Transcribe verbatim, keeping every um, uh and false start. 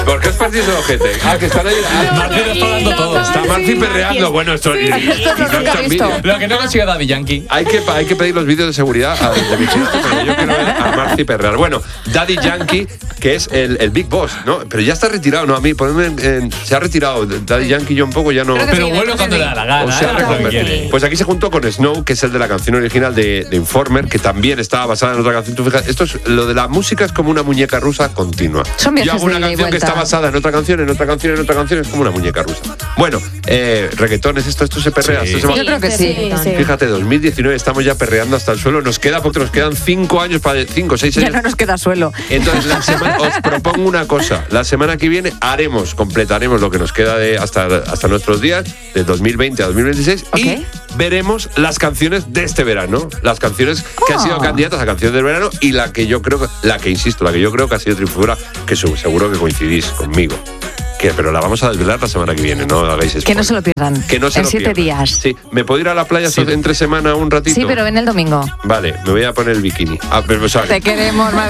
¿Por qué os partís el ojete? Ah, que están ahí. Ah, Marci lo está dando todo. Está Marci perreando. Bueno, esto, Sí, y- y- esto es y lo no que está he en visto. vídeo. Lo que no consigue Daddy Yankee. Hay que, hay que pedir los vídeos de seguridad a, de Vigilancia, porque yo quiero ver a Marci perrear. Bueno, Daddy Yankee, que es el, el Big Boss, ¿no? Pero ya está retirado, ¿no? A mí, ponedme en- en- se ha retirado. Daddy Yankee yo un poco ya no... Creo que Pero sí, vuelve creo cuando que le sí. da la gana. O sea, ¿eh? Lo que reconvertido. quiere. Pues aquí se juntó con Snow, que es el de la canción original de, de Informer, que también estaba basada en otra canción. Tú fijas, esto es, lo de la música es como una muñeca rusa continua. Son Yo viajes hago una de ida y canción que vuelta. está basada en otra canción, en otra canción, en otra canción, es como una muñeca rusa. Bueno, eh, reggaetones, esto, esto se perrea. Sí. Esto se va- Yo creo que sí. Fíjate, dos mil diecinueve estamos ya perreando hasta el suelo. Nos queda porque nos quedan cinco años para cinco, seis Ya años. no nos queda suelo. Entonces, la semana, os propongo una cosa. La semana que viene haremos, completaremos lo que nos queda de hasta, hasta nuestros días, de dos mil veinte a dos mil veintiséis, Ok. y veremos las canciones de este verano. Las canciones que han sido Oh. candidatas a canciones del verano y la que yo creo, que- la que insisto, la que yo creo que ha sido triunfadora, que su- seguro que coincidís conmigo. Que, pero la vamos a desvelar la semana que viene, no hagáis spoiler. Que no se lo pierdan. Que no se en lo siete pierdan. días. Sí, ¿me puedo ir a la playa Sí. entre semana un ratito? Sí, pero ven el domingo. Vale, me voy a poner el bikini. Ah, pero, o sea, Te queremos, Mar-